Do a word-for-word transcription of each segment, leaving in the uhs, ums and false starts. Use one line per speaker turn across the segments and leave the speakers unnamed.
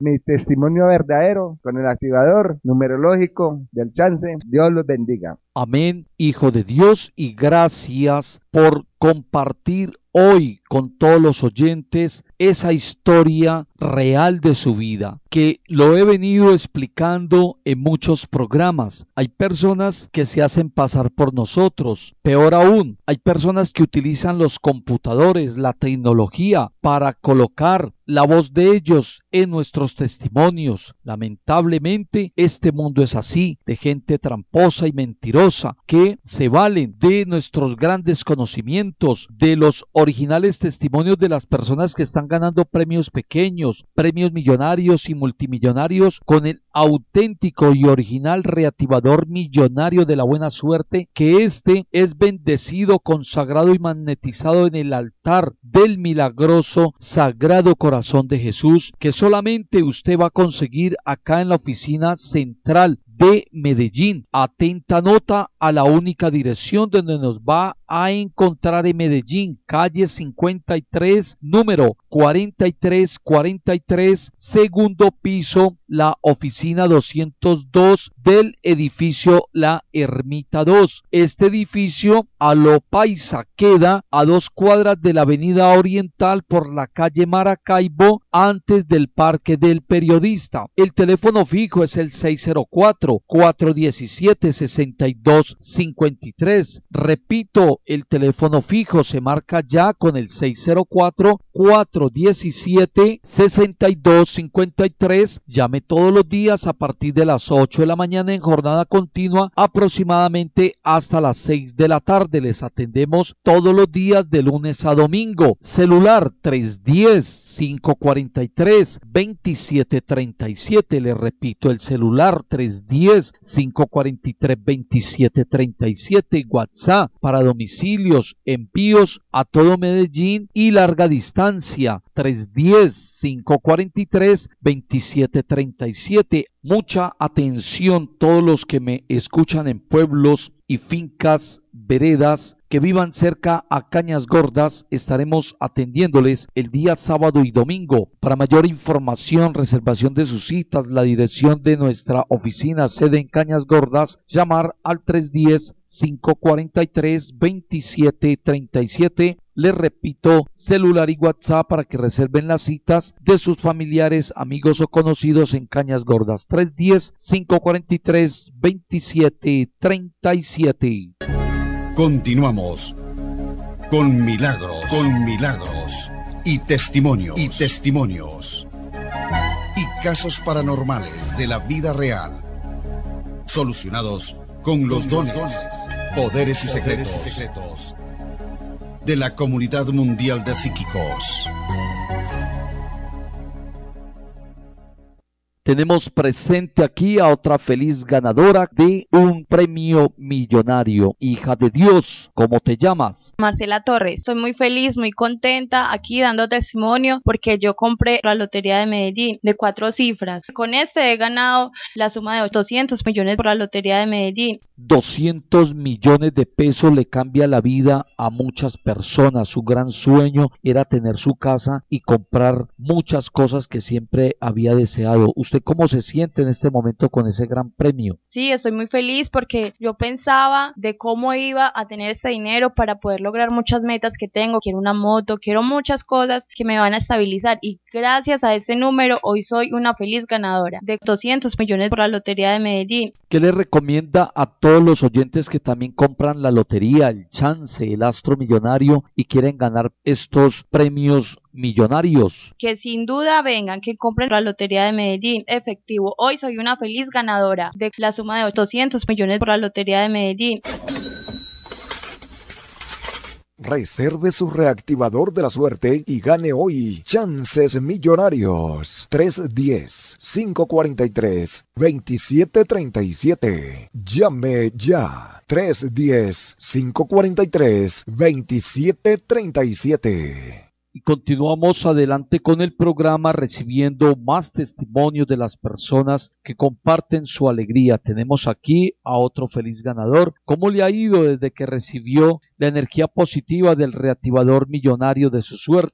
mi testimonio verdadero con el activador numerológico del chance. Dios los bendiga.
Amén, Hijo de Dios, y gracias por compartir hoy con todos los oyentes esa historia real de su vida, que lo he venido explicando en muchos programas. Hay personas que se hacen pasar por nosotros, peor aún, hay personas que utilizan los computadores, la tecnología, para colocar la voz de ellos en nuestros testimonios. Lamentablemente, este mundo es así, de gente tramposa y mentirosa, que se valen de nuestros grandes conocimientos, de los originales testimonios de las personas que están ganando premios pequeños, premios millonarios y multimillonarios, con el auténtico y original reactivador millonario de la buena suerte, que este es bendecido, consagrado y magnetizado en el altar del milagroso Sagrado Corazón de Jesús, que solamente usted va a conseguir acá en la oficina central de Medellín. Atenta nota a la única dirección donde nos va a encontrar en Medellín: calle cincuenta y tres, número cuarenta y tres cuarenta y tres, segundo piso, la oficina doscientos dos del edificio La Ermita dos. Este edificio a lo paisa queda a dos cuadras de la avenida Oriental por la calle Maracaibo, antes del Parque del Periodista. El teléfono fijo es el seis cero cuatro, cuatro uno siete, seis dos cinco tres. Repito, el teléfono fijo se marca ya con el seis cero cuatro, cuatro uno siete, seis dos cinco tres. Llame todos los días a partir de las ocho de la mañana en jornada continua, aproximadamente hasta las seis de la tarde. Les atendemos todos los días de lunes a domingo. Celular tres uno cero, cinco cuatro tres, dos siete tres siete. Le repito, el celular tres uno cero, cinco cuatro tres, dos siete tres siete. WhatsApp para domicilios, envíos a todo Medellín y larga distancia, tres uno cero, cinco cuatro tres, dos siete tres siete. Mucha atención todos los que me escuchan en pueblos y fincas, veredas, que vivan cerca a Cañas Gordas. Estaremos atendiéndoles el día sábado y domingo. Para mayor información, reservación de sus citas, la dirección de nuestra oficina sede en Cañas Gordas, llamar al tres uno cero, cinco cuatro tres, dos siete tres siete. Les repito, celular y WhatsApp para que reserven las citas de sus familiares, amigos o conocidos en Cañas Gordas. tres uno cero, cinco cuatro tres, dos siete tres siete.
Continuamos con Milagros, con Milagros y testimonios, y testimonios y casos paranormales de la vida real, solucionados con los dones, poderes y secretos, y secretos de la Comunidad Mundial de Psíquicos.
Tenemos presente aquí a otra feliz ganadora de un premio millonario. Hija de Dios, ¿cómo te llamas?
Marcela Torres. Estoy muy feliz, muy contenta aquí dando testimonio porque yo compré la lotería de Medellín de cuatro cifras. Con este he ganado la suma de doscientos millones por la lotería de Medellín.
doscientos millones de pesos le cambia la vida a muchas personas. Su gran sueño era tener su casa y comprar muchas cosas que siempre había deseado. ¿Usted cómo se siente en este momento con ese gran premio?
Sí, estoy muy feliz porque yo pensaba de cómo iba a tener este dinero para poder lograr muchas metas que tengo. Quiero una moto, quiero muchas cosas que me van a estabilizar y gracias a ese número hoy soy una feliz ganadora de doscientos millones por la lotería de Medellín.
¿Qué le recomienda a todos los oyentes que también compran la lotería, el chance, el astro millonario y quieren ganar estos premios millonarios?
Que sin duda vengan, que compren la lotería de Medellín, efectivo. Hoy soy una feliz ganadora de la suma de doscientos millones por la lotería de Medellín.
Reserve su reactivador de la suerte y gane hoy chances millonarios. tres uno cero, cinco cuatro tres, dos siete tres siete. Llame ya. tres uno cero, cinco cuatro tres, dos siete tres siete.
Y continuamos adelante con el programa recibiendo más testimonios de las personas que comparten su alegría. Tenemos aquí a otro feliz ganador. ¿Cómo le ha ido desde que recibió la energía positiva del reactivador millonario de su suerte?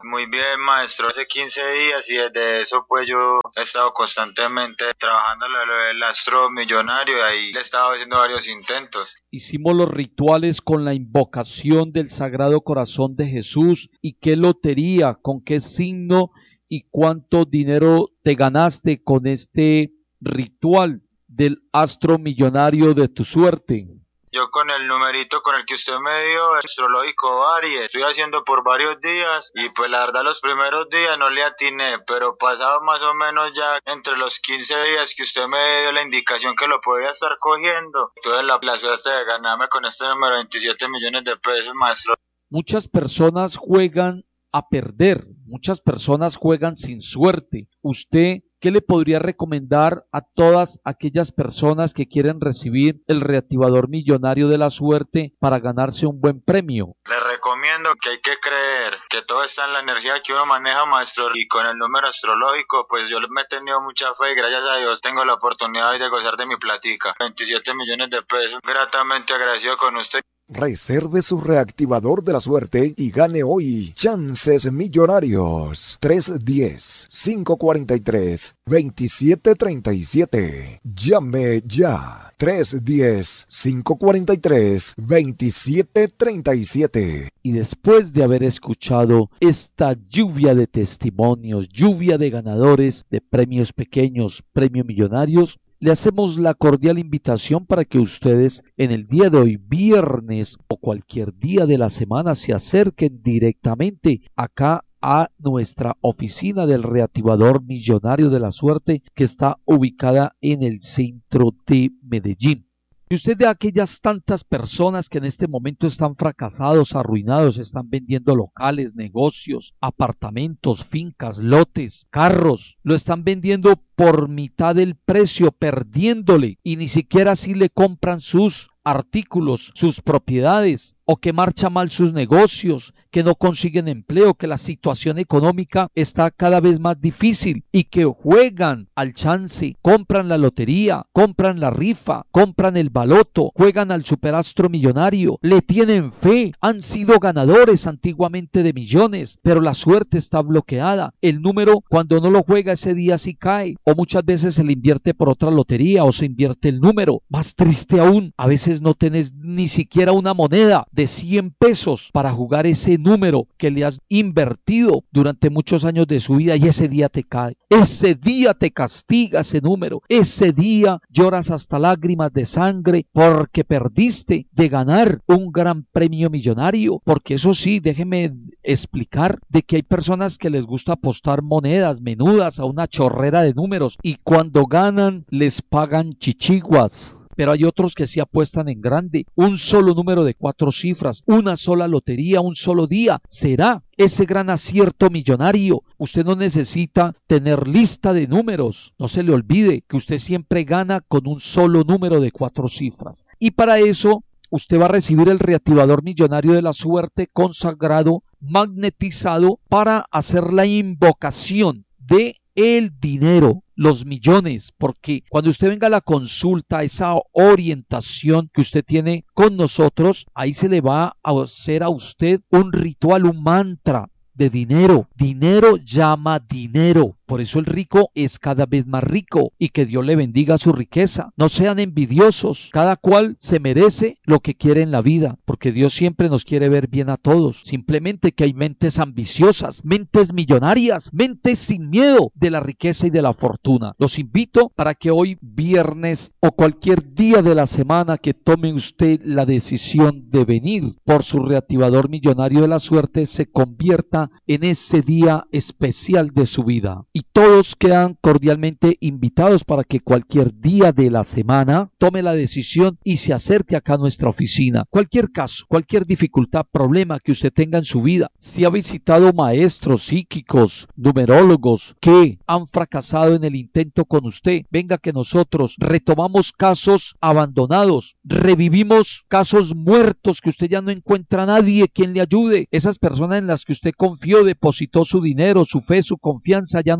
Muy bien, maestro, hace quince días y desde eso pues yo he estado constantemente trabajando lo del astro millonario y ahí le he estado haciendo varios intentos.
Hicimos los rituales con la invocación del Sagrado Corazón de Jesús. ¿Y qué lotería, con qué signo y cuánto dinero te ganaste con este ritual del astro millonario de tu suerte?
Yo con el numerito con el que usted me dio, el astrológico Vari, estoy haciendo por varios días y pues la verdad los primeros días no le atiné, pero pasado más o menos ya entre los quince días que usted me dio la indicación que lo podía estar cogiendo, tuve la, la suerte de ganarme con este número veintisiete millones de pesos, maestro.
Muchas personas juegan a perder, muchas personas juegan sin suerte. ¿Usted qué le podría recomendar a todas aquellas personas que quieren recibir el reactivador millonario de la suerte para ganarse un buen premio?
Le recomiendo que hay que creer que todo está en la energía que uno maneja, maestro, y con el número astrológico, pues yo me he tenido mucha fe y gracias a Dios tengo la oportunidad de gozar de mi platica. veintisiete millones de pesos, gratamente agradecido con usted.
Reserve su reactivador de la suerte y gane hoy chances millonarios. tres uno cero, cinco cuatro tres, dos siete tres siete. Llame ya. tres uno cero, cinco cuatro tres, dos siete tres siete.
Y después de haber escuchado esta lluvia de testimonios, lluvia de ganadores de premios pequeños, premios millonarios, le hacemos la cordial invitación para que ustedes en el día de hoy, viernes o cualquier día de la semana, se acerquen directamente acá a nuestra oficina del reactivador millonario de la suerte que está ubicada en el centro de Medellín. Si usted de aquellas tantas personas que en este momento están fracasados, arruinados, están vendiendo locales, negocios, apartamentos, fincas, lotes, carros, lo están vendiendo por mitad del precio, perdiéndole, y ni siquiera así le compran sus artículos, sus propiedades, o que marcha mal sus negocios, que no consiguen empleo, que la situación económica está cada vez más difícil y que juegan al chance, compran la lotería, compran la rifa, compran el baloto, juegan al superastro millonario, le tienen fe, han sido ganadores antiguamente de millones, pero la suerte está bloqueada. El número, cuando no lo juega ese día, sí cae, o muchas veces se le invierte por otra lotería o se invierte el número. Más triste aún, a veces no tenés ni siquiera una moneda de cien pesos para jugar ese número que le has invertido durante muchos años de su vida, y ese día te cae, ese día te castiga ese número, ese día lloras hasta lágrimas de sangre porque perdiste de ganar un gran premio millonario. Porque eso sí, déjeme explicar de que hay personas que les gusta apostar monedas menudas a una chorrera de números y cuando ganan les pagan chichiguas. Pero hay otros que sí apuestan en grande, un solo número de cuatro cifras, una sola lotería, un solo día, será ese gran acierto millonario. Usted no necesita tener lista de números, no se le olvide que usted siempre gana con un solo número de cuatro cifras. Y para eso, usted va a recibir el reactivador millonario de la suerte consagrado, magnetizado, para hacer la invocación de el dinero, los millones, porque cuando usted venga a la consulta, esa orientación que usted tiene con nosotros, ahí se le va a hacer a usted un ritual, un mantra de dinero. Dinero llama dinero. Por eso el rico es cada vez más rico y que Dios le bendiga su riqueza. No sean envidiosos, cada cual se merece lo que quiere en la vida, porque Dios siempre nos quiere ver bien a todos. Simplemente que hay mentes ambiciosas, mentes millonarias, mentes sin miedo de la riqueza y de la fortuna. Los invito para que hoy viernes o cualquier día de la semana que tome usted la decisión de venir por su reactivador millonario de la suerte, se convierta en ese día especial de su vida. Y todos quedan cordialmente invitados para que cualquier día de la semana tome la decisión y se acerque acá a nuestra oficina. Cualquier caso, cualquier dificultad, problema que usted tenga en su vida, si ha visitado maestros psíquicos, numerólogos que han fracasado en el intento con usted, venga que nosotros retomamos casos abandonados, revivimos casos muertos que usted ya no encuentra a nadie quien le ayude. Esas personas en las que usted confió, depositó su dinero, su fe, su confianza, ya no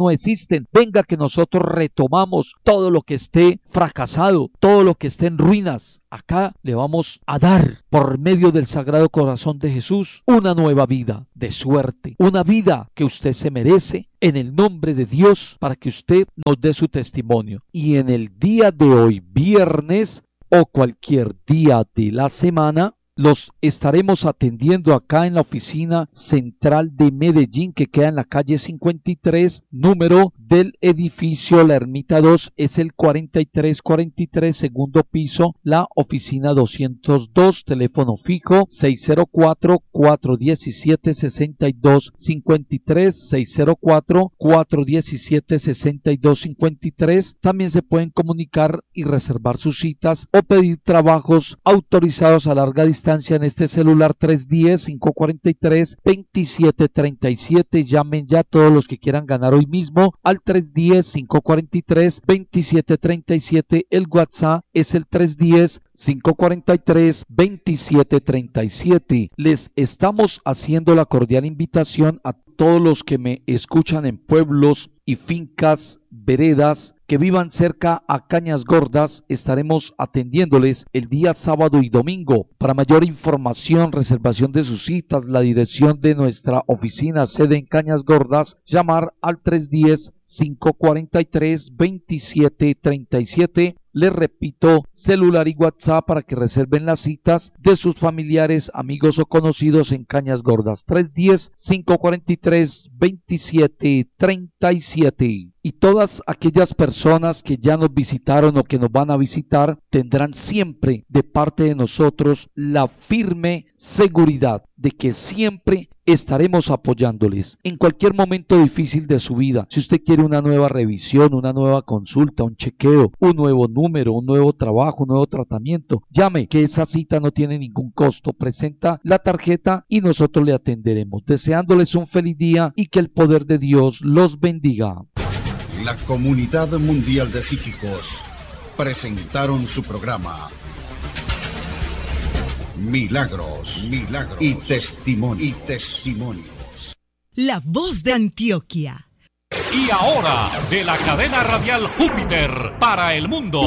no existen. Venga que nosotros retomamos todo lo que esté fracasado, todo lo que esté en ruinas. Acá le vamos a dar, por medio del Sagrado Corazón de Jesús, una nueva vida de suerte, una vida que usted se merece, en el nombre de Dios, para que usted nos dé su testimonio. Y en el día de hoy, viernes, o cualquier día de la semana, los estaremos atendiendo acá en la oficina central de Medellín, que queda en la calle cincuenta y tres, número del edificio La Ermita dos, es el cuarenta y tres cuarenta y tres, segundo piso, la oficina doscientos dos, teléfono fijo seis cero cuatro, cuatro uno siete, seis dos cinco tres, seis cero cuatro, cuatro uno siete, seis dos cinco tres. También se pueden comunicar y reservar sus citas o pedir trabajos autorizados a larga distancia en este celular tres uno cero, cinco cuatro tres, dos siete tres siete. Llamen ya todos los que quieran ganar hoy mismo al tres uno cero, cinco cuatro tres, dos siete tres siete. El WhatsApp es el tres uno cero, cinco cuatro tres, dos siete tres siete. Les estamos haciendo la cordial invitación a todos los que me escuchan en pueblos y fincas, veredas, que vivan cerca a Cañas Gordas. Estaremos atendiéndoles el día sábado y domingo. Para mayor información, reservación de sus citas, la dirección de nuestra oficina, sede en Cañas Gordas, llamar al tres uno cero, cinco cuatro tres, dos siete tres siete. Les repito, celular y WhatsApp para que reserven las citas de sus familiares, amigos o conocidos en Cañas Gordas. tres uno cero, cinco cuatro tres, dos siete tres siete. Y todas aquellas personas que ya nos visitaron o que nos van a visitar tendrán siempre de parte de nosotros la firme seguridad de que siempre estaremos apoyándoles en cualquier momento difícil de su vida. Si usted quiere una nueva revisión, una nueva consulta, un chequeo, un nuevo número, un nuevo trabajo, un nuevo tratamiento, llame, que esa cita no tiene ningún costo. Presenta la tarjeta y nosotros le atenderemos. Deseándoles un feliz día y que el poder de Dios los bendiga.
La Comunidad Mundial de Psíquicos presentaron su programa Milagros, Milagros y Testimonios. Y Testimonios.
La voz de Antioquia.
Y ahora, de la cadena radial Júpiter para el mundo.